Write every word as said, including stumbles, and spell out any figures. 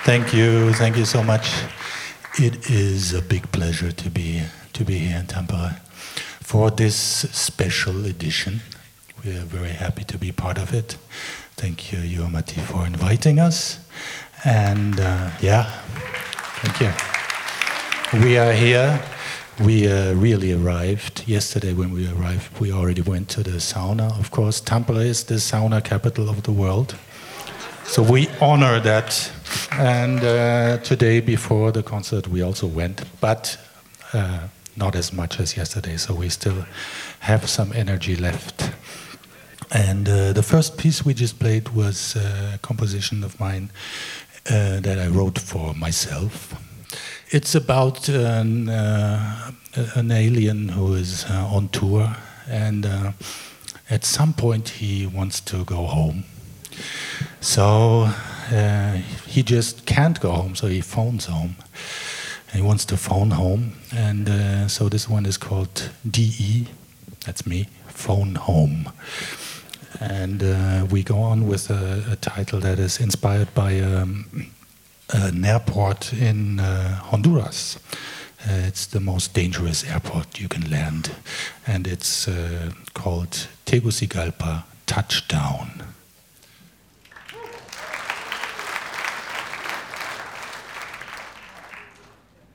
Thank you, thank you so much. It is a big pleasure to be to be here in Tampere for this special edition. We are very happy to be part of it. Thank you, Juha-Matti, for inviting us. And uh, yeah, thank you. We are here. We uh, really arrived yesterday. When we arrived, we already went to the sauna. Of course, Tampere is the sauna capital of the world. So we honor that. And uh, today, before the concert, we also went, but uh, not as much as yesterday, so we still have some energy left. And uh, the first piece we just played was a composition of mine uh, that I wrote for myself. It's about an, uh, an alien who is uh, on tour, and uh, at some point he wants to go home. So uh, he just can't go home, so he phones home. He wants to phone home, and uh, so this one is called D E, that's me, Phone Home. And uh, we go on with a, a title that is inspired by um, an airport in uh, Honduras. Uh, it's the most dangerous airport you can land, and it's uh, called Tegucigalpa Touchdown.